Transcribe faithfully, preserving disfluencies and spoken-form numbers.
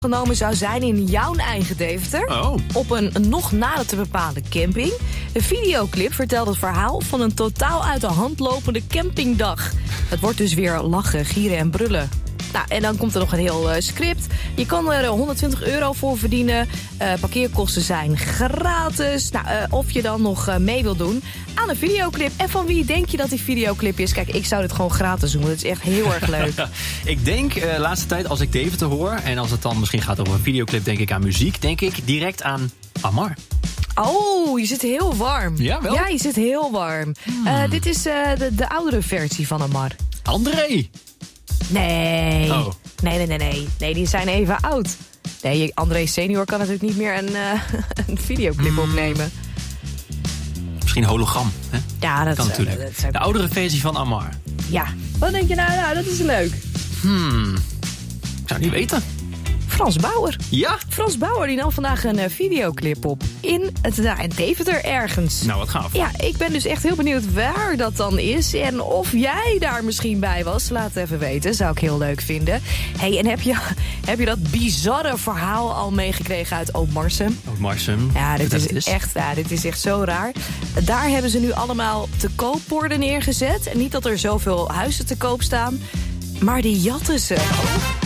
genomen zou zijn in jouw eigen Deventer. Oh. Op een nog nader te bepalen camping. De videoclip vertelt het verhaal van een totaal uit de hand lopende campingdag. Het wordt dus weer lachen, gieren en brullen. Nou, en dan komt er nog een heel uh, script. Je kan er honderdtwintig euro voor verdienen. Uh, parkeerkosten zijn gratis. Nou, uh, of je dan nog uh, mee wil doen aan een videoclip. En van wie denk je dat die videoclip is? Kijk, ik zou dit gewoon gratis doen, want het is echt heel erg leuk. Ik denk, de uh, laatste tijd, als ik Deventer hoor... en als het dan misschien gaat over een videoclip, denk ik aan muziek... denk ik direct aan Amar. Oh, je zit heel warm. Ja, wel? Ja, je zit heel warm. Hmm. Uh, dit is uh, de, de oudere versie van Amar. André! Nee. Oh. nee, nee, nee, nee. Nee, die zijn even oud. Nee, André senior kan natuurlijk niet meer een, uh, een videoclip mm. opnemen. Misschien hologram, hè? Ja, dat kan is natuurlijk. Dat is de oudere versie van Amar. Ja. Wat denk je nou? Nou, dat is leuk. Hmm. Ik zou het niet weten. Frans Bauer. Ja? Frans Bauer die nam vandaag een uh, videoclip op. In het nou, in Deventer ergens. Nou, wat gaaf. Ja, ik ben dus echt heel benieuwd waar dat dan is. En of jij daar misschien bij was. Laat het even weten. Zou ik heel leuk vinden. Hey, en heb je, heb je dat bizarre verhaal al meegekregen uit Oud-Marsum? Oud-Marsum. Ja, dit is, is echt, ja, dit is echt zo raar. Daar hebben ze nu allemaal te koopborden neergezet. En niet dat er zoveel huizen te koop staan. Maar die jatten ze. Oh.